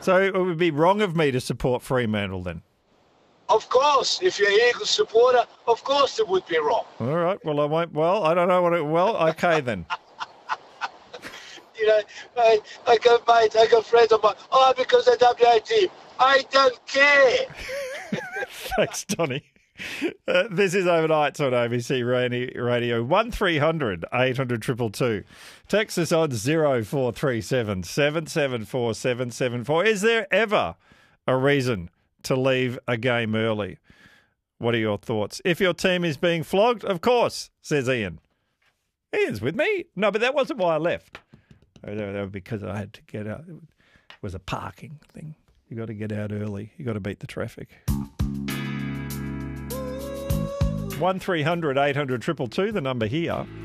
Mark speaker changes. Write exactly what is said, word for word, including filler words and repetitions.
Speaker 1: So it would be wrong of me to support Fremantle then?
Speaker 2: Of course, if you're an Eagles supporter, of course it would be wrong.
Speaker 1: All right. Well, I won't. Well, I don't know what it. Well, okay then.
Speaker 2: You know, I, I got mates, I got friends of mine. Oh, because of W A team. I don't care.
Speaker 1: Thanks, Donny. Uh, this is Overnights on A B C Radio. one three hundred eight hundred two two two. Text us on zero four three seven seven seven four seven seven four. Is there ever a reason to leave a game early? What are your thoughts? If your team is being flogged, of course, says Ian. Ian's with me. No, but that wasn't why I left. That was because I had to get out. It was a parking thing. You got to get out early. You got to beat the traffic. one three hundred eight hundred two two two, the number here.